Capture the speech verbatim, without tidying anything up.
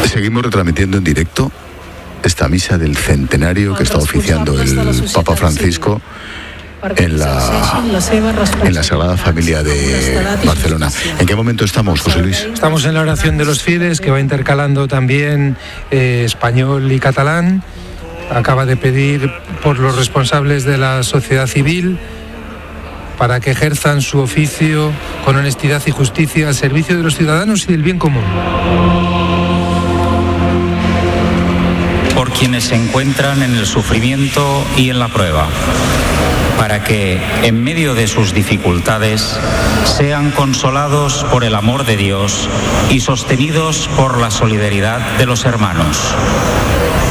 Seguimos retransmitiendo en directo esta misa del centenario que está oficiando el Papa Francisco en la, en la Sagrada Familia de Barcelona. ¿En qué momento estamos, José Luis? Estamos en la oración de los fieles, que va intercalando también eh, español y catalán. Acaba de pedir por los responsables de la sociedad civil para que ejerzan su oficio con honestidad y justicia al servicio de los ciudadanos y del bien común. Por quienes se encuentran en el sufrimiento y en la prueba, para que, en medio de sus dificultades, sean consolados por el amor de Dios y sostenidos por la solidaridad de los hermanos.